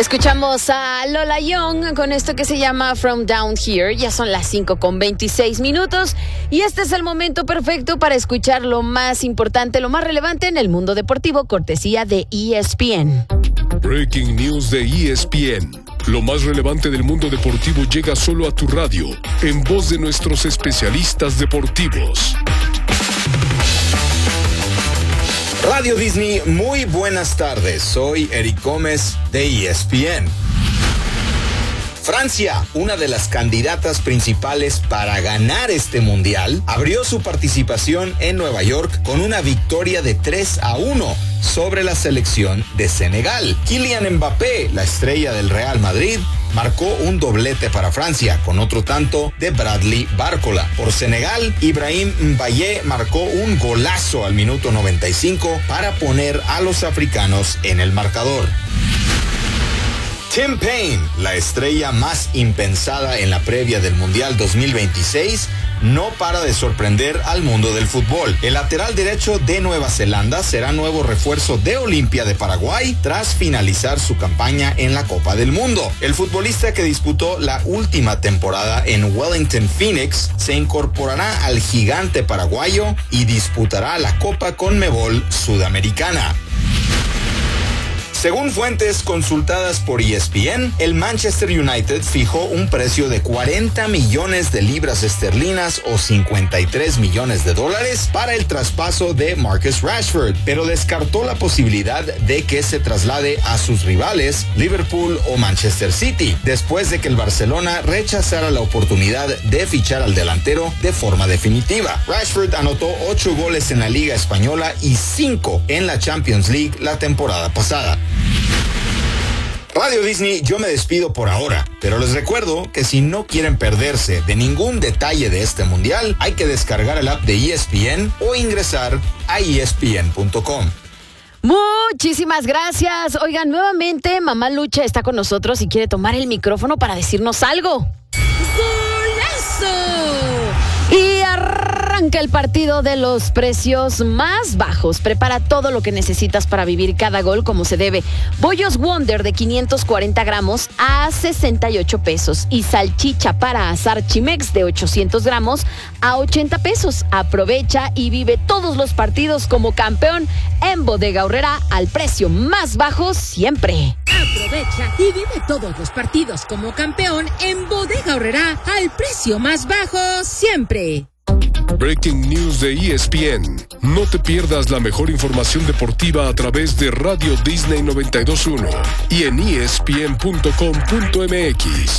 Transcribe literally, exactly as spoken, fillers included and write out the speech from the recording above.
Escuchamos a Lola Young con esto que se llama From Down Here. Ya son las cinco con veintiséis minutos y este es el momento perfecto para escuchar lo más importante, lo más relevante en el mundo deportivo, cortesía de E S P N. Breaking News de E S P N. Lo más relevante del mundo deportivo llega solo a tu radio, en voz de nuestros especialistas deportivos. Radio Disney, muy buenas tardes. Soy Eric Gómez de E S P N. Francia, una de las candidatas principales para ganar este mundial, abrió su participación en Nueva York con una victoria de tres a uno sobre la selección de Senegal. Kylian Mbappé, la estrella del Real Madrid, marcó un doblete para Francia con otro tanto de Bradley Barcola. Por Senegal, Ibrahim Mbaye marcó un golazo al minuto noventa y cinco para poner a los africanos en el marcador. Tim Payne, la estrella más impensada en la previa del Mundial dos mil veintiséis, no para de sorprender al mundo del fútbol. El lateral derecho de Nueva Zelanda será nuevo refuerzo de Olimpia de Paraguay tras finalizar su campaña en la Copa del Mundo. El futbolista que disputó la última temporada en Wellington Phoenix se incorporará al gigante paraguayo y disputará la Copa Conmebol Sudamericana. Según fuentes consultadas por E S P N, el Manchester United fijó un precio de cuarenta millones de libras esterlinas o cincuenta y tres millones de dólares para el traspaso de Marcus Rashford, pero descartó la posibilidad de que se traslade a sus rivales Liverpool o Manchester City, después de que el Barcelona rechazara la oportunidad de fichar al delantero de forma definitiva. Rashford anotó ocho goles en la Liga Española y cinco en la Champions League la temporada pasada. Radio Disney, yo me despido por ahora, pero les recuerdo que si no quieren perderse de ningún detalle de este mundial, hay que descargar el app de E S P N o ingresar a E S P N punto com. Muchísimas gracias. Oigan, nuevamente Mamá Lucha está con nosotros y quiere tomar el micrófono para decirnos algo. ¡Golazo! Y arranca el partido de los precios más bajos. Prepara todo lo que necesitas para vivir cada gol como se debe. Bollos Wonder de quinientos cuarenta gramos a sesenta y ocho pesos. Y salchicha para asar Chimex de ochocientos gramos a ochenta pesos. Aprovecha y vive todos los partidos como campeón en Bodega Aurrera al precio más bajo siempre. Aprovecha y vive todos los partidos como campeón en Bodega Aurrera al precio más bajo siempre. Breaking News de E S P N. No te pierdas la mejor información deportiva a través de Radio Disney noventa y dos punto uno y en E S P N punto com punto M X.